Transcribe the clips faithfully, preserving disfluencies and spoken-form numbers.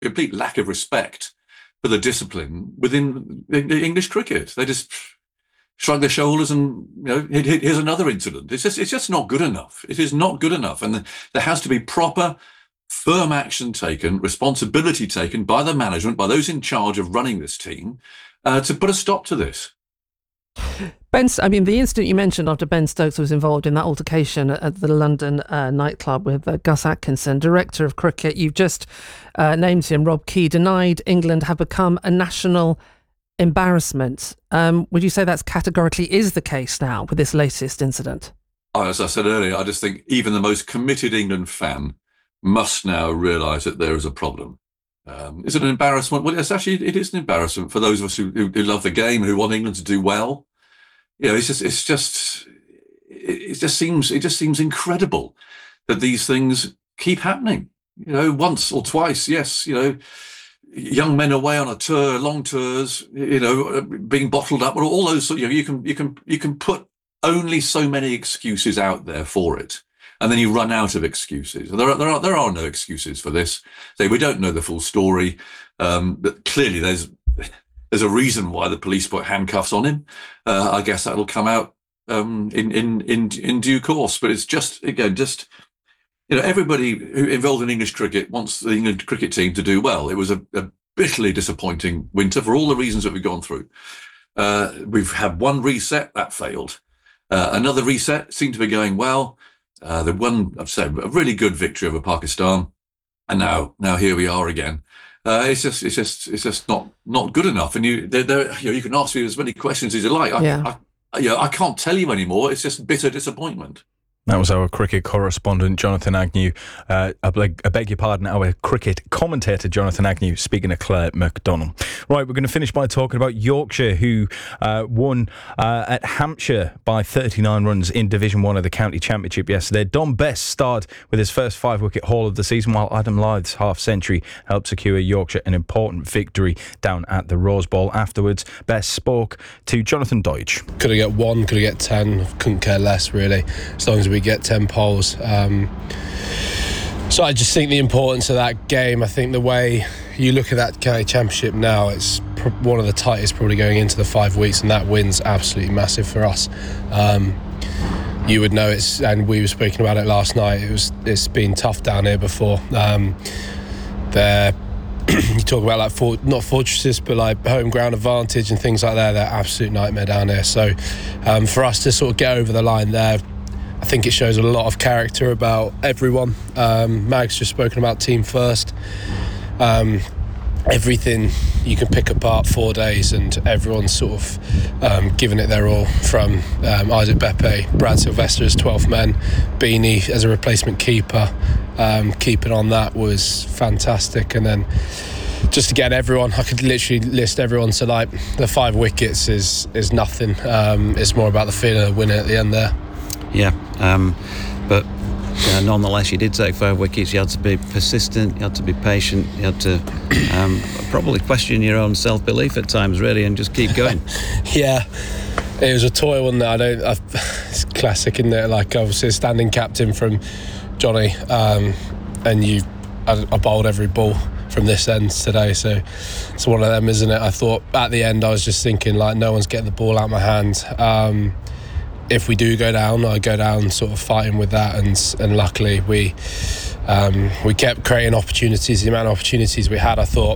complete lack of respect for the discipline within English cricket. They just shrug their shoulders and, you know, here's another incident. It's just, it's just not good enough. It is not good enough. And there has to be proper, firm action taken, responsibility taken by the management, by those in charge of running this team, uh, to put a stop to this. Ben, I mean, the incident you mentioned after Ben Stokes was involved in that altercation at the London uh, nightclub with uh, Gus Atkinson, director of cricket, you've just uh, named him, Rob Key, denied England have become a national embarrassment. Um, would you say that's categorically is the case now with this latest incident? Oh, as I said earlier, I just think even the most committed England fan must now realise that there is a problem. Um, is it an embarrassment? Well, it's actually, it is an embarrassment for those of us who, who, who love the game, who want England to do well. You know, it's just, it's just, it just seems, it just seems incredible that these things keep happening. You know, once or twice, yes, you know, young men away on a tour, long tours, you know, being bottled up, all those, you know, you can, you can, you can put only so many excuses out there for it. And then you run out of excuses. There are, there are, there are no excuses for this. So we don't know the full story. Um, but clearly there's, there's a reason why the police put handcuffs on him. Uh, I guess that'll come out, um, in, in, in, in due course. But it's just, again, just, you know, everybody who involved in English cricket wants the England cricket team to do well. It was a, a bitterly disappointing winter for all the reasons that we've gone through. Uh, we've had one reset that failed. Uh, another reset seemed to be going well. Uh, the one, I've said, a really good victory over Pakistan, and now, now here we are again. Uh, it's just, it's just, it's just not, not good enough. And you, they're, they're, you know, you can ask me as many questions as you like. I, yeah. I, you know, I can't tell you anymore. It's just bitter disappointment. That was our cricket correspondent, Jonathan Agnew. Uh, I, beg, I beg your pardon, our cricket commentator, Jonathan Agnew, speaking to Claire McDonald. Right, we're going to finish by talking about Yorkshire, who uh, won uh, at Hampshire by thirty-nine runs in Division one of the County Championship yesterday. Dom Bess starred with his first five-wicket haul of the season, while Adam Lyth's half-century helped secure Yorkshire an important victory down at the Rose Bowl. Afterwards, Bess spoke to Jonathan Deutsch. Could I get one, could I get ten? Couldn't care less, really, as long as we get ten poles. Um, so I just think the importance of that game, I think the way you look at that county championship now, it's pr- one of the tightest probably going into the five weeks, and that win's absolutely massive for us. Um, you would know it's, and we were speaking about it last night, it was, it's been tough down here before. Um, there you talk about like for, not fortresses but like home ground advantage and things like that, they're absolute nightmare down here. So um, for us to sort of get over the line there, I think it shows a lot of character about everyone. Um, Mag's just spoken about team first. Um, everything you can pick apart four days and everyone's sort of um, giving it their all, from um, Isaac Beppe, Brad Sylvester as twelfth men, Beanie as a replacement keeper. Um, keeping on that was fantastic. And then just to get everyone, I could literally list everyone. So like the five wickets is, is nothing. Um, it's more about the feeling of winning at the end there. Yeah, um, but uh, nonetheless, you did take five wickets. You had to be persistent. You had to be patient. You had to um, probably question your own self-belief at times, really, and just keep going. Yeah, it was a toy, wasn't it? I don't. I, it's classic, isn't it? Like obviously a standing captain from Johnny, um, and you, I, I bowled every ball from this end today, so it's one of them, isn't it? I thought at the end, I was just thinking like, no one's getting the ball out of my hand. Um, If we do go down, I go down sort of fighting with that, and and luckily we um, we kept creating opportunities. The amount of opportunities we had, I thought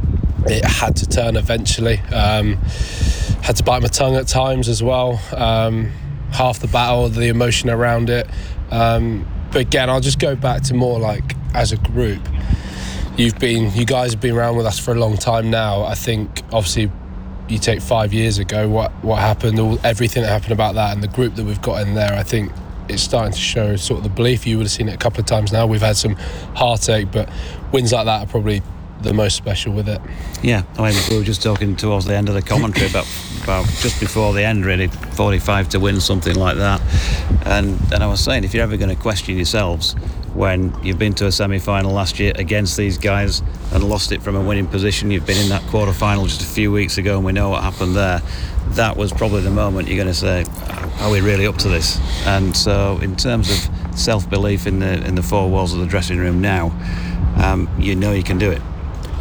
it had to turn eventually. Um, had to bite my tongue at times as well. Um, half the battle, the emotion around it. Um, but again, I'll just go back to more like as a group. You've been, you guys have been around with us for a long time now. I think obviously. You take five years ago, what what happened, all everything that happened about that, and the group that we've got in there, I think it's starting to show sort of the belief. You would have seen it a couple of times now. We've had some heartache, but wins like that are probably the most special with it. Yeah, I mean, we were just talking towards the end of the commentary about about just before the end, really, forty-five to win something like that, and and I was saying, if you're ever going to question yourselves when you've been to a semi-final last year against these guys and lost it from a winning position, you've been in that quarter-final just a few weeks ago and we know what happened there, that was probably the moment you're going to say, are we really up to this? And so in terms of self-belief in the in the four walls of the dressing room now, um, you know you can do it.